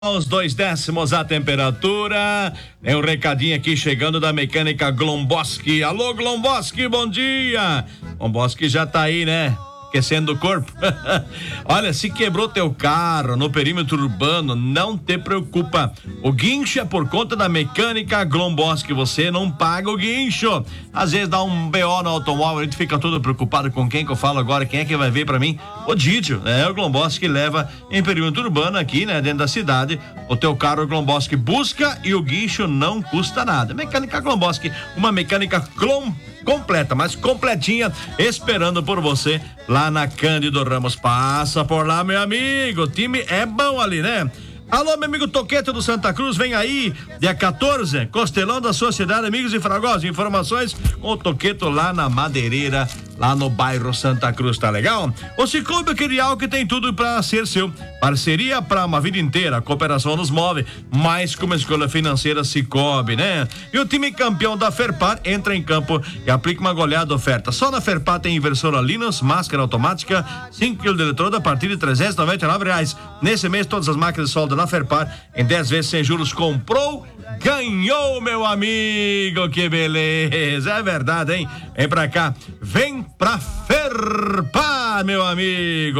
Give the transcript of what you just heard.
Os 2 décimos a temperatura. Tem um recadinho aqui chegando da mecânica Glomboski. Alô, Glomboski, bom dia. Glomboski já tá aí, né? Aquecendo o corpo. Olha, se quebrou teu carro no perímetro urbano, não te preocupa. O guincho é por conta da mecânica Glomboski. Você não paga o guincho. Às vezes dá um BO no automóvel, a gente fica todo preocupado com quem que eu falo agora, quem é que vai ver pra mim? O Didio, né? O Glomboski leva em perímetro urbano aqui, né? Dentro da cidade, o teu carro, o Glomboski busca e o guincho não custa nada. Mecânica Glomboski, uma mecânica completa, mas completinha, esperando por você lá na Cândido Ramos. Passa por lá, meu amigo, o time é bom ali, né? Alô, meu amigo Toqueto do Santa Cruz, vem aí, dia 14, Costelão da Sociedade Amigos de Fragosa. Informações com o Toqueto lá na Madeireira, lá no bairro Santa Cruz, tá legal? O Cicobi Crial, que tem tudo pra ser seu. Parceria pra uma vida inteira, a cooperação nos move, mais que uma escolha financeira Cicobi, né? E o time campeão da Ferpar entra em campo e aplica uma goleada oferta. Só na Ferpar tem inversora Linus, máscara automática, 5 kg de eletrodo a partir de R$399. Nesse mês, todas as máquinas de solda na Ferpar em 10 vezes sem juros. Comprou, ganhou, meu amigo, que beleza, é verdade, hein? Vem pra cá, vem pra Ferpar, meu amigo.